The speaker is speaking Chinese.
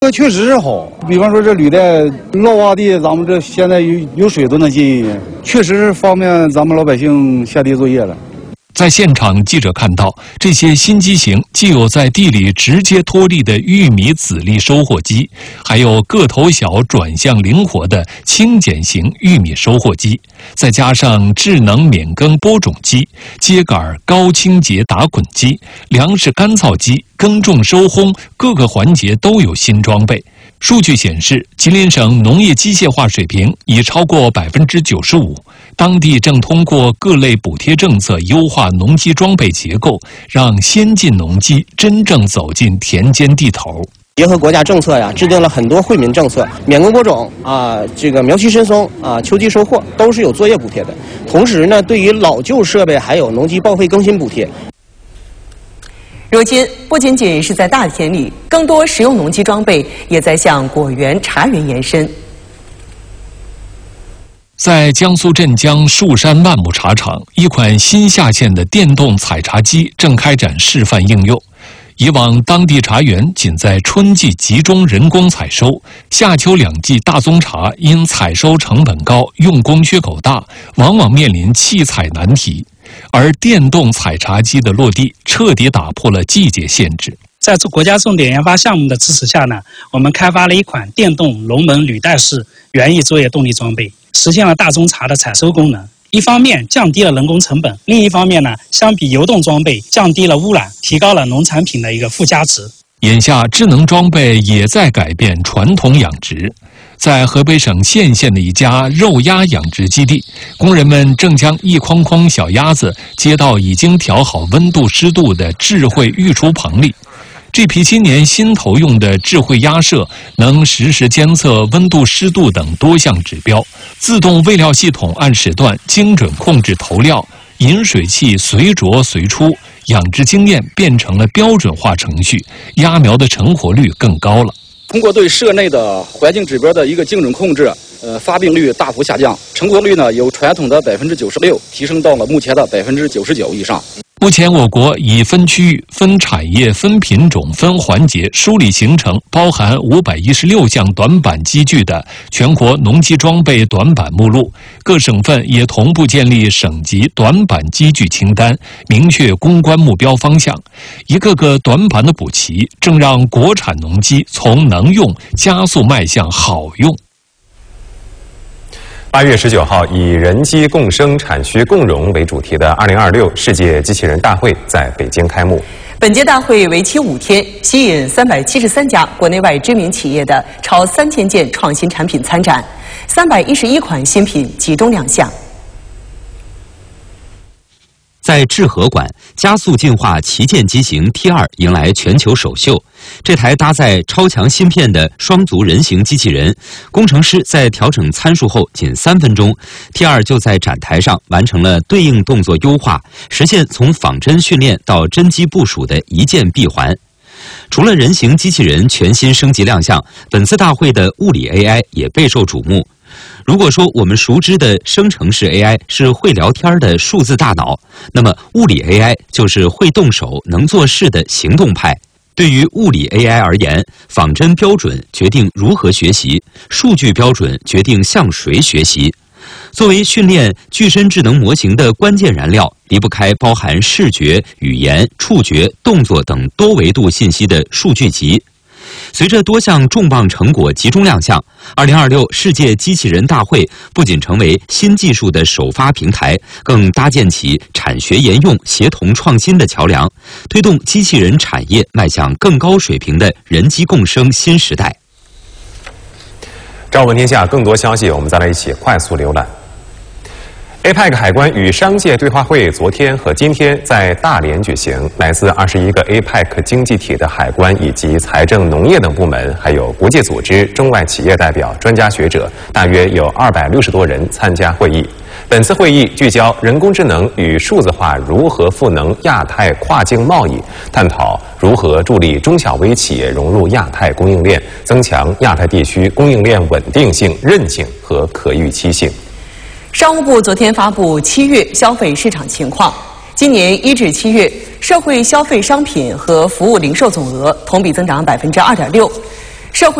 这确实是好，比方说这履带涝洼地，咱们这现在有水都能进，确实是方便咱们老百姓下地作业了。 在现场，记者看到这些新机型既有在地里直接脱粒的玉米籽粒收获机，还有个头小、转向灵活的轻剪型玉米收获机，再加上智能免耕播种机、秸秆高清洁打捆机、粮食干燥机、耕种收烘各个环节都有新装备。数据显示，吉林省农业机械化水平已超过95%，当地正通过各类补贴政策优化农机装备结构，让先进农机真正走进田间地头。 结合国家政策呀，制定了很多惠民政策，免耕播种这个苗期深松秋季收获都是有作业补贴的。同时呢，对于老旧设备还有农机报废更新补贴。 如今，不仅仅是在大田里，更多实用农机装备也在向果园、茶园延伸。 在江苏镇江树山万亩茶厂，一款新下线的电动采茶机正开展示范应用。以往当地茶园仅在春季集中人工采收，夏秋两季大宗茶因采收成本高、用工缺口大，往往面临弃采难题。而电动采茶机的落地，彻底打破了季节限制。 在国家重点研发项目的支持下呢，我们开发了一款电动龙门履带式园艺作业动力装备，实现了大宗茶的采收功能。一方面降低了人工成本，另一方面呢，相比油动装备降低了污染，提高了农产品的一个附加值。 眼下，智能装备也在改变传统养殖。在河北省献县的一家肉鸭养殖基地，工人们正将一筐筐小鸭子接到已经调好温度湿度的智慧育雏棚里。这批今年新投用的智慧鸭舍能实时监测温度、湿度等多项指标，自动喂料系统按时段精准控制投料，饮水器随着随出，养殖经验变成了标准化程序，鸭苗的成活率更高了。 通过对舍内的环境指标的一个精准控制，发病率大幅下降，成活率呢由传统的96%提升到了目前的99%以上。 目前，我国已分区域、分产业、分品种、分环节梳理形成包含516项短板机具的全国农机装备短板目录。各省份也同步建立省级短板机具清单，明确攻关目标方向。一个个短板的补齐，正让国产农机从能用加速迈向好用。 8月19号，以人机共生、产需共融为主题的2026世界机器人大会在北京开幕。 本届大会为期5天，吸引373家国内外知名企业的超3000件创新产品参展，311款新品集中亮相。 在智和馆，加速进化旗舰机型 T2 迎来全球首秀。这台搭载超强芯片的双足人形机器人，工程师在调整参数后仅3分钟 ，T2 就在展台上完成了对应动作优化，实现从仿真训练到真机部署的一键闭环。除了人形机器人全新升级亮相，本次大会的物理 AI 也备受瞩目。如果说我们熟知的生成式 AI 是会聊天的数字大脑，那么物理 AI 就是会动手、能做事的行动派。对于物理 AI 而言，仿真标准决定如何学习，数据标准决定向谁学习。作为训练具身智能模型的关键燃料，离不开包含视觉、语言、触觉、动作等多维度信息的数据集。随着多项重磅成果集中亮相，2026世界机器人大会不仅成为新技术的首发平台，更搭建起产学研用协同创新的桥梁，推动机器人产业迈向更高水平的人机共生新时代。 朝闻天下，更多消息我们再来一起快速浏览。APEC 海关与商界对话会昨天和今天在大连举行，来自21个 APEC 经济体的海关以及财政、农业等部门，还有国际组织、中外企业代表、专家学者，大约有260多人参加会议。本次会议聚焦人工智能与数字化如何赋能亚太跨境贸易，探讨如何助力中小微企业融入亚太供应链，增强亚太地区供应链稳定性、韧性和可预期性。 商务部昨天发布7月消费市场情况，今年1至7月，社会消费商品和服务零售总额同比增长2.6%， 社会